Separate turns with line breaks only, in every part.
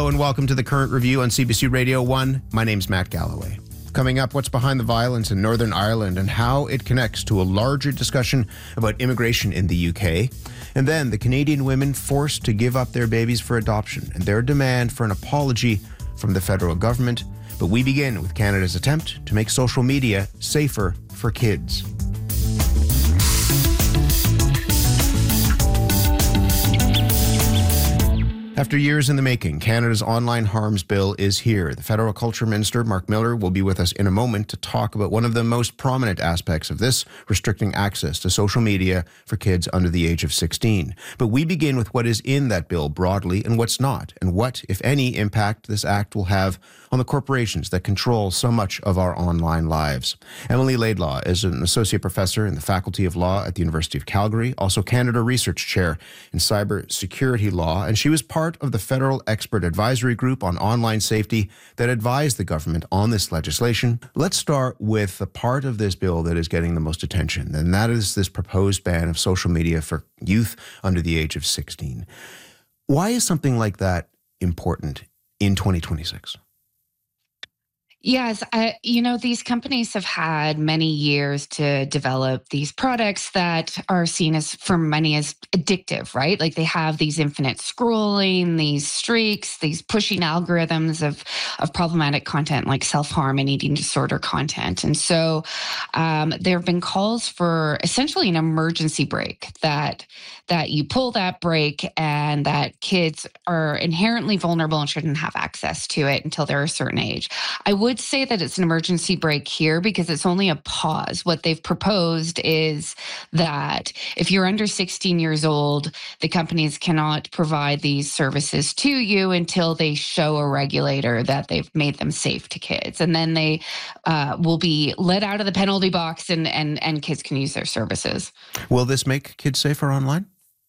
and welcome to the Current Review on CBC Radio 1. My name's Matt Galloway. Coming up, what's behind the violence in Northern Ireland and how it connects to a larger discussion about immigration in the UK. And then the Canadian women forced to give up their babies for adoption and their demand for an apology from the federal government. But we begin with Canada's attempt to make social media safer for kids. After years in the making, Canada's online harms bill is here. The Federal Culture Minister, Mark Miller, will be with us in a moment to talk about one of the most prominent aspects of this, restricting access to social media for kids under the age of 16. But we begin with what is in that bill broadly and what's not, and what, if any, impact this act will have on the corporations that control so much of our online lives. Emily Laidlaw is an associate professor in the Faculty of Law at the University of Calgary, also Canada Research Chair in Cyber Security Law, and she was part of the Federal Expert Advisory Group on Online Safety that advised the government on this legislation. Let's start with the part of this bill that is getting the most attention, and that is this proposed ban of social media for youth under the age of 16. Why is something like that important in 2026?
Yes, these companies have had many years to develop these products that are seen as, for many, as addictive, right? Like they have these infinite scrolling, these streaks, these pushing algorithms of problematic content like self-harm and eating disorder content. And so there have been calls for essentially an emergency brake that you pull that brake and that kids are inherently vulnerable and shouldn't have access to it until they're a certain age. I would say that it's an emergency brake here because it's only a pause. What they've proposed is that if you're under 16 years old, the companies cannot provide these services to you until they show a regulator that they've made them safe to kids. And then they will be let out of the penalty box and kids can use their services. Will
this make kids safer online?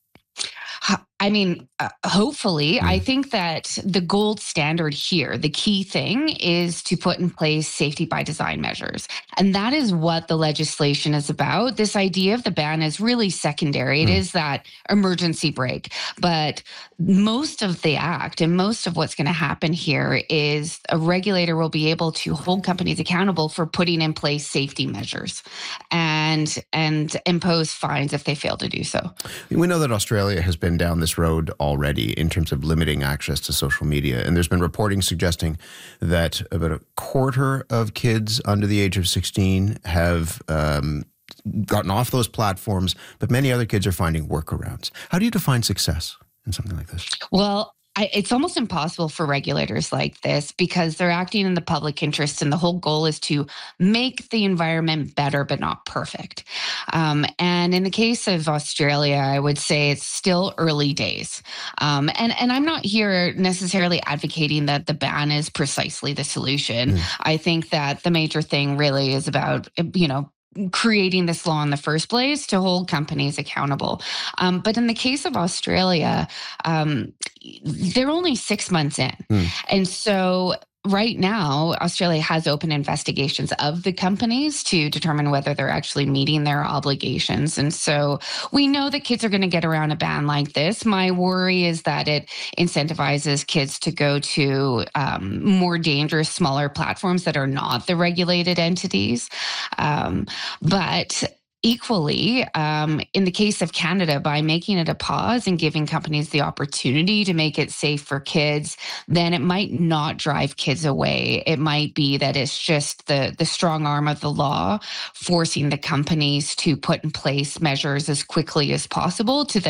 Hopefully. I think that the gold standard here, the key thing is to put in place safety by design measures. And that is what the legislation is about. This idea of the ban is really secondary. It is that emergency brake. But most of the act and most of what's going to happen here is a regulator will be able to hold companies accountable for putting in place safety measures and impose fines if they fail to do so.
We know that Australia has been down this road already in terms of limiting access to social media. And there's been reporting suggesting that about a quarter of kids under the age of 16 have gotten off those platforms, but many other kids are finding workarounds. How do you define success in something like this?
Well, it's almost impossible for regulators like this because they're acting in the public interest and the whole goal is to make the environment better but not perfect. And in the case of Australia, I would say it's still early days. And I'm not here necessarily advocating that the ban is precisely the solution. I think that the major thing really is about, creating this law in the first place to hold companies accountable. But in the case of Australia, they're only 6 months in. And so right now, Australia has open investigations of the companies to determine whether they're actually meeting their obligations. And so we know that kids are going to get around a ban like this. My worry is that it incentivizes kids to go to more dangerous, smaller platforms that are not the regulated entities. But equally, in the case of Canada, by making it a pause and giving companies the opportunity to make it safe for kids, then it might not drive kids away. It might be that it's just the strong arm of the law forcing the companies to put in place measures as quickly as possible to